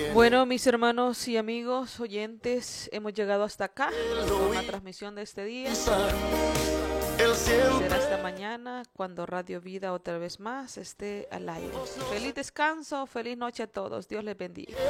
Bueno, mis hermanos y amigos oyentes, hemos llegado hasta acá con la transmisión de este día. Será esta mañana cuando Radio Vida otra vez más esté al aire. Feliz descanso, feliz noche a todos. Dios les bendiga.